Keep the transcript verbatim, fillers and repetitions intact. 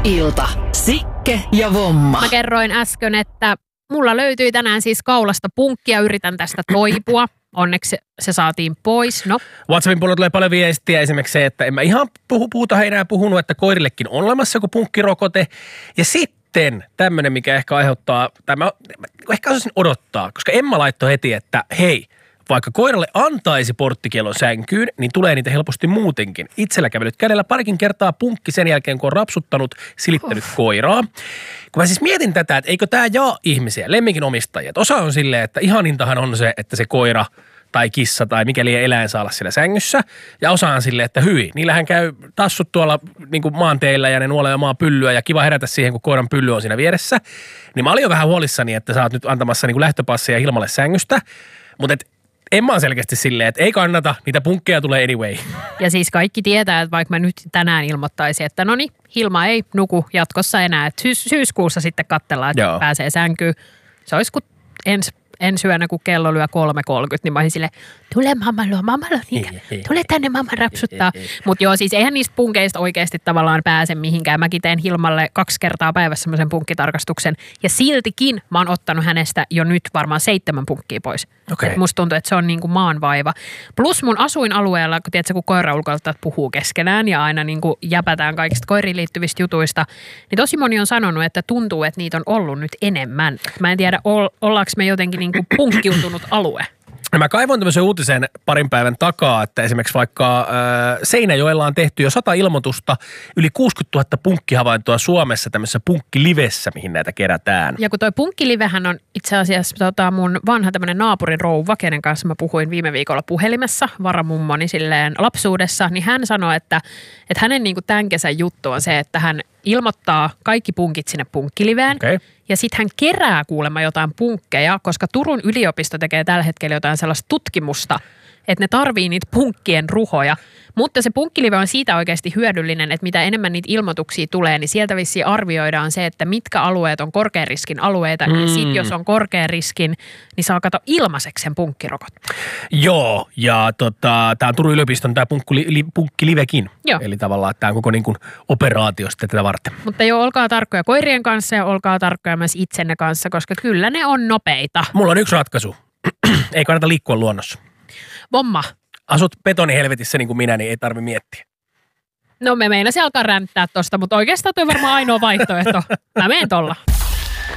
Ilta. Sikke ja Vomma. Mä kerroin äsken, että mulla löytyi tänään siis kaulasta punkkia. Yritän tästä toipua. Onneksi se, se saatiin pois. No. WhatsAppin puolella tulee paljon viestiä. Esimerkiksi se, että en mä ihan puhu, puhuta enää puhunut, että koirillekin on olemassa joku punkkirokote. Ja sitten tämmöinen, mikä ehkä aiheuttaa, tai mä ehkä osasin odottaa, koska Emma laittoi heti, että hei, vaikka koiralle antaisi porttikielon sänkyyn, niin tulee niitä helposti muutenkin. Itsellä kävellyt kädellä parikin kertaa punkki sen jälkeen, kun on rapsuttanut, silittänyt oh. koiraa. Kun mä siis mietin tätä, että eikö tämä jaa ihmisiä, lemminkin omistajia. Osa on silleen, että ihanintahan on se, että se koira tai kissa tai mikäli eläin saa olla siellä sängyssä. Ja osa on silleen, että hyi, niillähän käy tassut tuolla niin kuin maanteillä ja ne nuolee omaa pyllyä ja kiva herätä siihen, kun koiran pylly on siinä vieressä. Niin mä olin jo vähän huolissani, että sä oot nyt antamassa niin kuin lähtöpasseja Hilmalle sängystä. Mutta Emma on selkeästi silleen, että ei kannata, niitä punkkeja tulee anyway. Ja siis kaikki tietää, että vaikka mä nyt tänään ilmoittaisin, että no niin, Hilma ei nuku jatkossa enää. Että syys- syyskuussa sitten katsellaan, että Joo. pääsee sänkyyn. Se olisi kun ensi ensi yönä, kun kello lyö kolme kolmekymmentä, niin mä olin silleen, tule mamma luo, mamma luo niitä, tule tänne mamma rapsuttaa. Mutta joo, siis eihän niistä punkeista oikeasti tavallaan pääse mihinkään. Mäkin teen Hilmalle kaksi kertaa päivässä semmoisen punkkitarkastuksen ja siltikin mä oon ottanut hänestä jo nyt varmaan seitsemän punkkia pois. Okay. Musta tuntuu, että se on niin kuin maanvaiva. Plus mun asuinalueella, kun tiedätkö, kun koiraulkoilta puhuu keskenään ja aina niin kuin jäpätään kaikista koiriin liittyvistä jutuista, niin tosi moni on sanonut, että tuntuu, että niitä on ollut nyt enemmän. Mä en tiedä, ollaanko me jotenkin niin kuin punkkiutunut alue. No mä kaivoin tämmöisen uutisen parin päivän takaa, että esimerkiksi vaikka äh, Seinäjoella on tehty jo sata ilmoitusta, yli kuusikymmentätuhatta punkkihavaintoa Suomessa tämmöisessä punkkilivessä, mihin näitä kerätään. Ja kun toi punkkilivehän on itse asiassa tota, mun vanha tämmöinen naapurin rouva, kenen kanssa mä puhuin viime viikolla puhelimessa, varamummoni silleen lapsuudessa, niin hän sanoi, että, että hänen niinku tämän kesän juttu on se, että hän ilmoittaa kaikki punkit sinne punkkiliveen. Okay. Ja sitten hän kerää kuulemma jotain punkkeja, koska Turun yliopisto tekee tällä hetkellä jotain sellaista tutkimusta, että ne tarvii niitä punkkien ruhoja. Mutta se punkkilive on siitä oikeasti hyödyllinen, että mitä enemmän niitä ilmoituksia tulee, niin sieltä vissiin arvioidaan se, että mitkä alueet on korkean riskin alueita. Mm. Ja sitten jos on korkean riskin, niin saa kato ilmaiseksi sen punkkirokotteen. Joo, ja tota, tämä on Turun yliopiston tämä punkkili, punkkilivekin. Joo. Eli tavallaan tämä on koko niin kuin operaatio sitten tätä varten. Mutta joo, olkaa tarkkoja koirien kanssa ja olkaa tarkkoja myös itsenne kanssa, koska kyllä ne on nopeita. Mulla on yksi ratkaisu. Ei kannata liikkua luonnossa. Vomma. Asut betonihelvetissä niin kuin minä, niin ei tarvi miettiä. No me meinasin alkaa ränttää tosta, mutta oikeastaan toi varmaan ainoa vaihtoehto. Mä menen tolla.